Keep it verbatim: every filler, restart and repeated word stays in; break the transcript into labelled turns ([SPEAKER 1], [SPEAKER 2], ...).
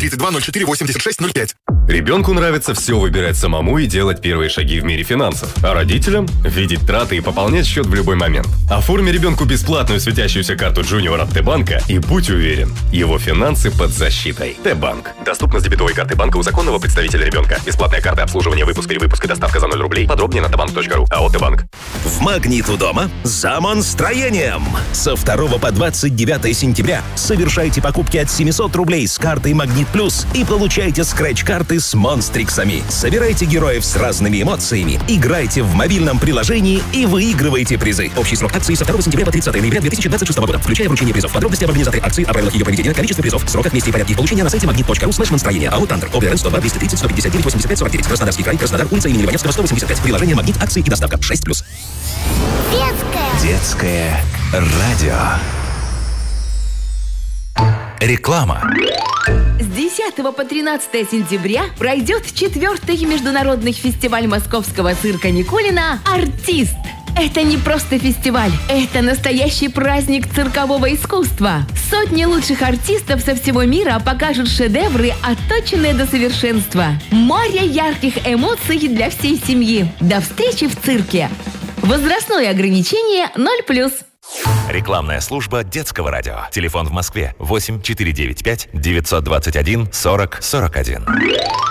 [SPEAKER 1] тридцать два ноль четыре восемьдесят шесть ноль пять.
[SPEAKER 2] Ребенку нравится все выбирать самому и делать первые шаги в мире финансов. А родителям – видеть траты и пополнять счет в любой момент. Оформи ребенку бесплатную светящуюся карту Junior от Т-банка и будь уверен, его финансы под защитой. Т-банк. Доступно с дебетовой карты банка у законного представителя ребенка. Бесплатная карта обслуживания, выпуск, перевыпуск и доставка за ноль рублей. Подробнее на тбанк точка ру. АО Т-банк.
[SPEAKER 3] В «Магнит у дома» за монстроением. Со второго по двадцать девятое сентября совершайте покупки от семисот рублей с картой «Магнит Плюс» и получайте скретч-карты с монстриксами. Собирайте героев с разными эмоциями, играйте в мобильном приложении и выигрывайте призы. Общий срок акции со второго сентября по тридцатое ноября две тысячи двадцать шестого года, включая вручение призов. Подробности об организаторе акции, о правилах ее проведения, количестве призов, сроках, месте и порядке получения на сайте магнит точка ру слэш монстроение. АО «Тандр». ОБРН сто два двести тридцать сто пятьдесят девять восемьдесят пять сорок девять. Краснодарский край, Краснодар, улица имени Ливаневского, сто восемьдесят пять. Приложение «Магнит», акции и доставка шесть плюс.
[SPEAKER 4] Детское.
[SPEAKER 3] Детское радио. Реклама.
[SPEAKER 5] С десятого по тринадцатое сентября пройдет четвертый международный фестиваль московского цирка Никулина «Артист». Это не просто фестиваль, это настоящий праздник циркового искусства. Сотни лучших артистов со всего мира покажут шедевры, отточенные до совершенства. Море ярких эмоций для всей семьи. До встречи в цирке. Возрастное ограничение ноль плюс.
[SPEAKER 3] Рекламная служба детского радио. Телефон в Москве восемь четыре девять пять девятьсот двадцать один сорок сорок один.